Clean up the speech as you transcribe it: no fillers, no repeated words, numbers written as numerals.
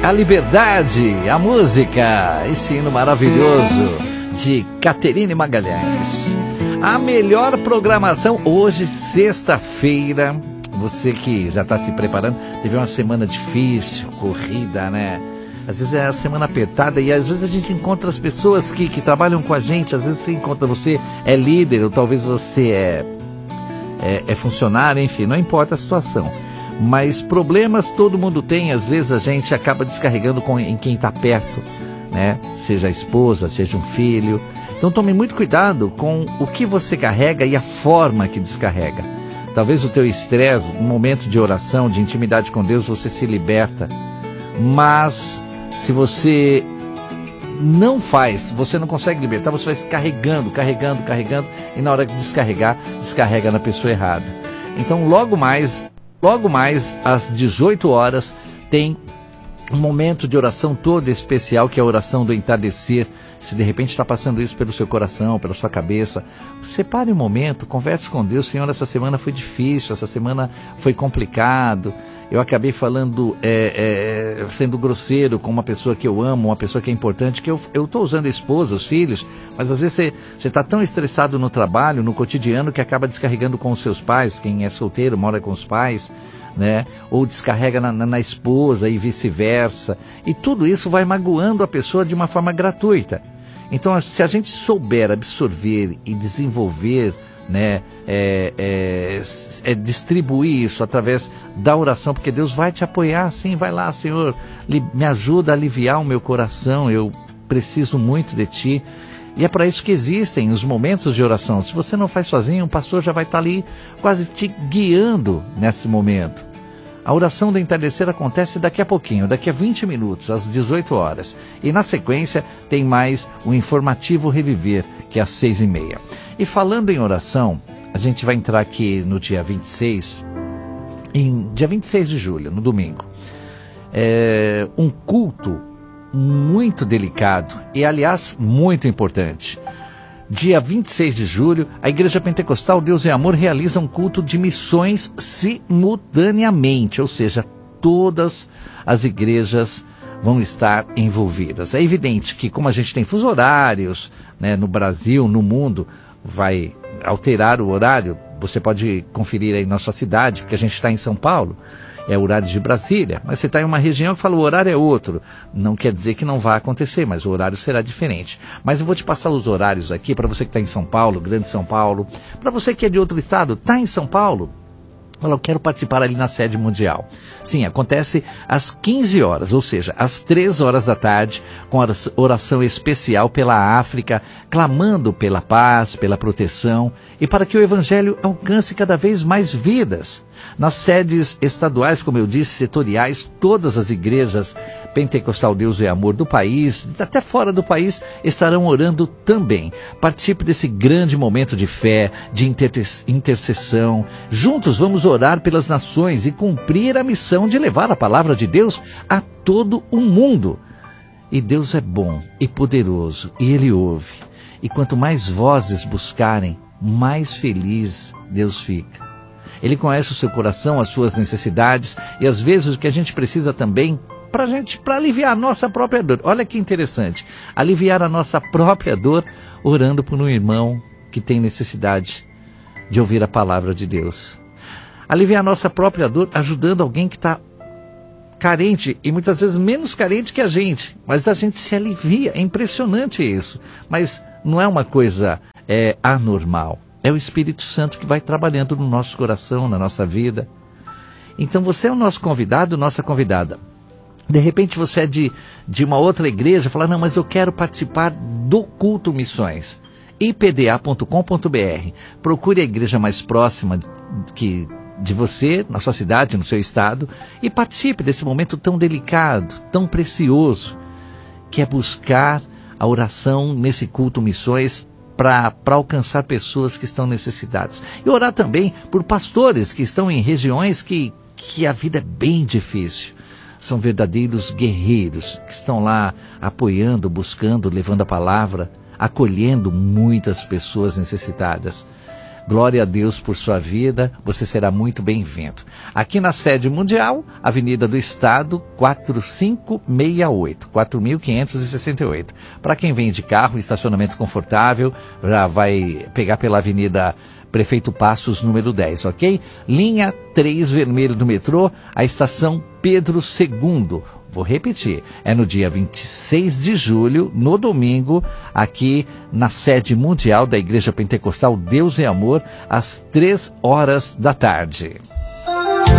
A Liberdade, a música, esse hino maravilhoso de Caterine Magalhães. A melhor programação hoje, sexta-feira. Você que já está se preparando, teve uma semana difícil, corrida, né? Às vezes é a semana apertada e às vezes a gente encontra as pessoas que trabalham com a gente. Às vezes você encontra, você é líder ou talvez você é funcionário, enfim, não importa a situação. Mas problemas todo mundo tem, às vezes a gente acaba descarregando em quem está perto, né? Seja a esposa, seja um filho. Então tome muito cuidado com o que você carrega e a forma que descarrega. Talvez o teu estresse, um momento de oração, de intimidade com Deus, você se liberta. Mas se você não faz, você não consegue libertar, você vai carregando, e na hora de descarregar, descarrega na pessoa errada. Então logo mais às 18 horas tem um momento de oração todo especial, que é a oração do entardecer. Se de repente está passando isso pelo seu coração, pela sua cabeça, separe um momento, converse com Deus. Senhor, essa semana foi difícil, essa semana foi complicado, eu acabei falando, sendo grosseiro com uma pessoa que eu amo, uma pessoa que é importante, que eu estou usando a esposa, os filhos, mas às vezes você está tão estressado no trabalho, no cotidiano, que acaba descarregando com os seus pais. Quem é solteiro mora com os pais, né? Ou descarrega na esposa e vice-versa, e tudo isso vai magoando a pessoa de uma forma gratuita. Então, se a gente souber absorver e desenvolver, né, distribuir isso através da oração, porque Deus vai te apoiar, sim. Vai lá, Senhor, me ajuda a aliviar o meu coração, eu preciso muito de Ti. E é para isso que existem os momentos de oração. Se você não faz sozinho, um pastor já vai estar ali quase te guiando nesse momento. A oração do entardecer acontece daqui a pouquinho, daqui a 20 minutos, às 18 horas. E na sequência tem mais o informativo Reviver, que é às 6h30. E falando em oração, a gente vai entrar aqui no dia 26, dia 26 de julho, no domingo. Um culto muito delicado e, aliás, muito importante. Dia 26 de julho, a Igreja Pentecostal Deus e Amor realiza um culto de missões simultaneamente, ou seja, todas as igrejas vão estar envolvidas. É evidente que, como a gente tem fusos horários, né, no Brasil, no mundo, vai alterar o horário. Você pode conferir aí na sua cidade, porque a gente está em São Paulo, é o horário de Brasília, mas você está em uma região que fala o horário é outro. Não quer dizer que não vai acontecer, mas o horário será diferente. Mas eu vou te passar os horários aqui para você que está em São Paulo, Grande São Paulo. Para você que é de outro estado, está em São Paulo, eu quero participar ali na sede mundial. Sim, acontece às 15 horas, ou seja, às 3 horas da tarde, com a oração especial pela África, clamando pela paz, pela proteção e para que o Evangelho alcance cada vez mais vidas. Nas sedes estaduais, como eu disse, setoriais, todas as igrejas Pentecostal Deus e Amor do país, até fora do país, estarão orando também. Participe desse grande momento de fé, de intercessão. Juntos vamos orar pelas nações e cumprir a missão de levar a palavra de Deus a todo o mundo. E Deus é bom e poderoso, e Ele ouve. E quanto mais vozes buscarem, mais feliz Deus fica. Ele conhece o seu coração, as suas necessidades e às vezes o que a gente precisa também para aliviar a nossa própria dor. Olha que interessante, aliviar a nossa própria dor orando por um irmão que tem necessidade de ouvir a palavra de Deus. Aliviar a nossa própria dor ajudando alguém que está carente e muitas vezes menos carente que a gente, mas a gente se alivia. É impressionante isso, mas não é uma coisa anormal. É o Espírito Santo que vai trabalhando no nosso coração, na nossa vida. Então você é o nosso convidado, nossa convidada. De repente você é de uma outra igreja, fala, não, mas eu quero participar do culto missões. ipda.com.br. Procure a igreja mais próxima de você, na sua cidade, no seu estado, e participe desse momento tão delicado, tão precioso, que é buscar a oração nesse culto missões para alcançar pessoas que estão necessitadas. E orar também por pastores que estão em regiões que a vida é bem difícil. São verdadeiros guerreiros que estão lá apoiando, buscando, levando a palavra, acolhendo muitas pessoas necessitadas. Glória a Deus por sua vida, você será muito bem-vindo. Aqui na sede mundial, Avenida do Estado, 4568, 4568. Para quem vem de carro, estacionamento confortável, já vai pegar pela Avenida Prefeito Passos, número 10, ok? Linha 3 vermelho do metrô, a estação Pedro II. Vou repetir, é no dia 26 de julho, no domingo, aqui na sede mundial da Igreja Pentecostal Deus é Amor, às 3 horas da tarde.